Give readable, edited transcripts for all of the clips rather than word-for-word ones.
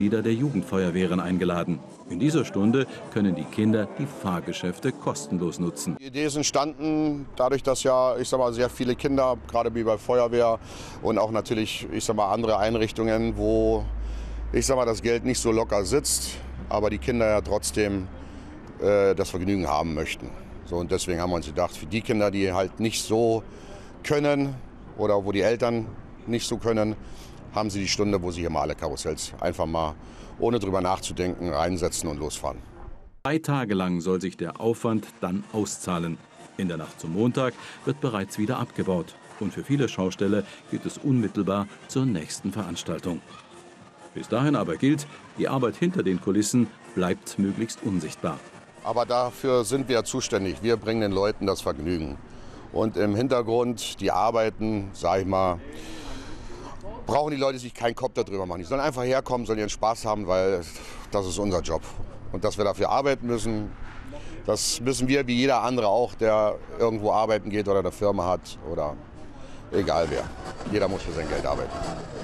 Mitglieder der Jugendfeuerwehren eingeladen. In dieser Stunde können die Kinder die Fahrgeschäfte kostenlos nutzen. Die Idee ist entstanden dadurch, dass ja, ich sag mal, sehr viele Kinder, gerade wie bei Feuerwehr und auch natürlich, ich sag mal, andere Einrichtungen, wo, ich sag mal, das Geld nicht so locker sitzt, aber die Kinder ja trotzdem das Vergnügen haben möchten. So, und deswegen haben wir uns gedacht, für die Kinder, die halt nicht so können oder wo die Eltern nicht so können, haben sie die Stunde, wo sie hier mal alle Karussells einfach mal, ohne drüber nachzudenken, reinsetzen und losfahren. 3 Tage lang soll sich der Aufwand dann auszahlen. In der Nacht zum Montag wird bereits wieder abgebaut. Und für viele Schausteller geht es unmittelbar zur nächsten Veranstaltung. Bis dahin aber gilt, die Arbeit hinter den Kulissen bleibt möglichst unsichtbar. Aber dafür sind wir zuständig. Wir bringen den Leuten das Vergnügen. Und im Hintergrund, die Arbeiten, sag ich mal, brauchen die Leute sich keinen Kopf darüber machen. Die sollen einfach herkommen, sollen ihren Spaß haben, weil das ist unser Job. Und dass wir dafür arbeiten müssen, das müssen wir wie jeder andere auch, der irgendwo arbeiten geht oder eine Firma hat oder egal wer. Jeder muss für sein Geld arbeiten.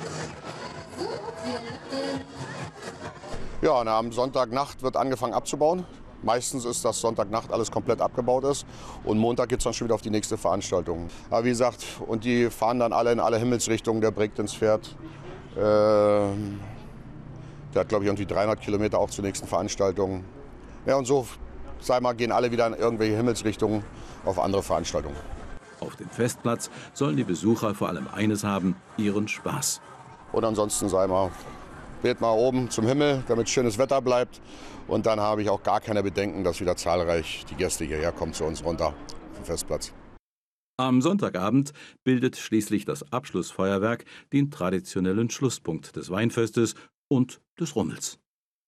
Ja, und am Sonntagnacht wird angefangen abzubauen. Meistens ist das Sonntagnacht alles komplett abgebaut ist und Montag geht es dann schon wieder auf die nächste Veranstaltung. Aber wie gesagt, und die fahren dann alle in alle Himmelsrichtungen, der Breakdance fährt. Der hat, glaube ich, irgendwie 300 Kilometer auch zur nächsten Veranstaltung. Ja, und so, sag mal, gehen alle wieder in irgendwelche Himmelsrichtungen auf andere Veranstaltungen. Auf dem Festplatz sollen die Besucher vor allem eines haben, ihren Spaß. Und ansonsten, sag mal, wählt mal oben zum Himmel, damit schönes Wetter bleibt. Und dann habe ich auch gar keine Bedenken, dass wieder zahlreich die Gäste hierher kommen zu uns runter vom Festplatz. Am Sonntagabend bildet schließlich das Abschlussfeuerwerk den traditionellen Schlusspunkt des Weinfestes und des Rummels.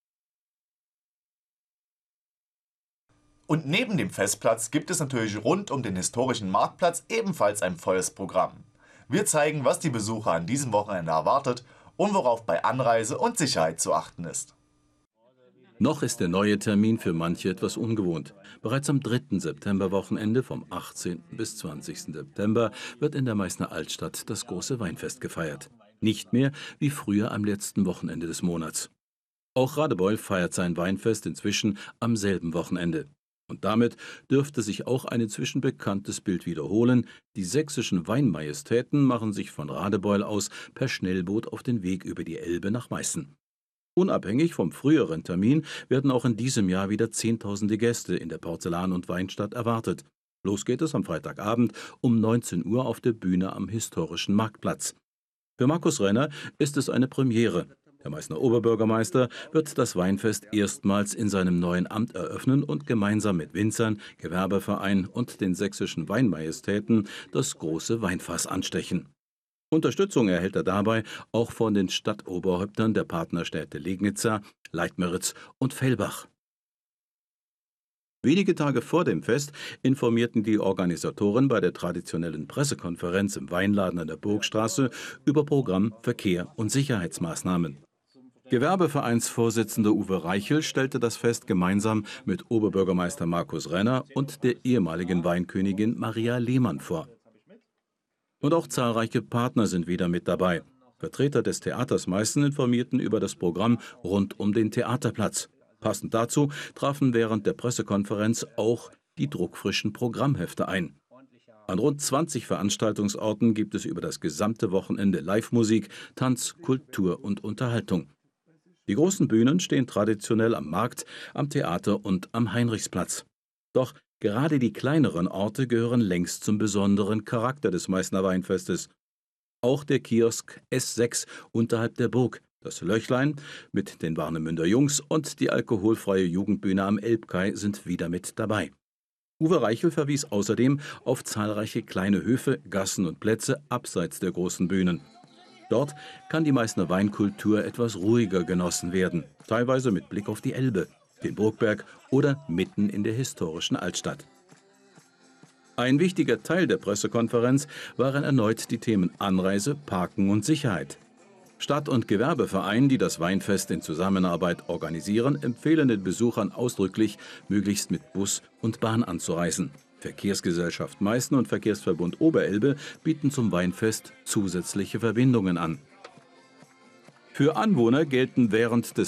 Und neben dem Festplatz gibt es natürlich rund um den historischen Marktplatz ebenfalls ein volles Programm. Wir zeigen, was die Besucher an diesem Wochenende erwartet und worauf bei Anreise und Sicherheit zu achten ist. Noch ist der neue Termin für manche etwas ungewohnt. Bereits am 3. Septemberwochenende vom 18. bis 20. September wird in der Meißner Altstadt das große Weinfest gefeiert. Nicht mehr wie früher am letzten Wochenende des Monats. Auch Radebeul feiert sein Weinfest inzwischen am selben Wochenende. Und damit dürfte sich auch ein inzwischen bekanntes Bild wiederholen. Die sächsischen Weinmajestäten machen sich von Radebeul aus per Schnellboot auf den Weg über die Elbe nach Meißen. Unabhängig vom früheren Termin werden auch in diesem Jahr wieder Zehntausende Gäste in der Porzellan- und Weinstadt erwartet. Los geht es am Freitagabend um 19 Uhr auf der Bühne am historischen Marktplatz. Für Markus Renner ist es eine Premiere. Der Meißner Oberbürgermeister wird das Weinfest erstmals in seinem neuen Amt eröffnen und gemeinsam mit Winzern, Gewerbeverein und den sächsischen Weinmajestäten das große Weinfass anstechen. Unterstützung erhält er dabei auch von den Stadtoberhäuptern der Partnerstädte Legnitzer, Leitmeritz und Fellbach. Wenige Tage vor dem Fest informierten die Organisatoren bei der traditionellen Pressekonferenz im Weinladen an der Burgstraße über Programm, Verkehr und Sicherheitsmaßnahmen. Gewerbevereinsvorsitzender Uwe Reichel stellte das Fest gemeinsam mit Oberbürgermeister Markus Renner und der ehemaligen Weinkönigin Maria Lehmann vor. Und auch zahlreiche Partner sind wieder mit dabei. Vertreter des Theaters Meißen informierten über das Programm rund um den Theaterplatz. Passend dazu trafen während der Pressekonferenz auch die druckfrischen Programmhefte ein. An rund 20 Veranstaltungsorten gibt es über das gesamte Wochenende Live-Musik, Tanz, Kultur und Unterhaltung. Die großen Bühnen stehen traditionell am Markt, am Theater und am Heinrichsplatz. Doch gerade die kleineren Orte gehören längst zum besonderen Charakter des Meißner Weinfestes. Auch der Kiosk S6 unterhalb der Burg, das Löchlein mit den Warnemünder Jungs und die alkoholfreie Jugendbühne am Elbkai sind wieder mit dabei. Uwe Reichel verwies außerdem auf zahlreiche kleine Höfe, Gassen und Plätze abseits der großen Bühnen. Dort kann die Meißner Weinkultur etwas ruhiger genossen werden, teilweise mit Blick auf die Elbe, den Burgberg oder mitten in der historischen Altstadt. Ein wichtiger Teil der Pressekonferenz waren erneut die Themen Anreise, Parken und Sicherheit. Stadt- und Gewerbevereine, die das Weinfest in Zusammenarbeit organisieren, empfehlen den Besuchern ausdrücklich, möglichst mit Bus und Bahn anzureisen. Verkehrsgesellschaft Meißen und Verkehrsverbund Oberelbe bieten zum Weinfest zusätzliche Verbindungen an. Für Anwohner gelten während des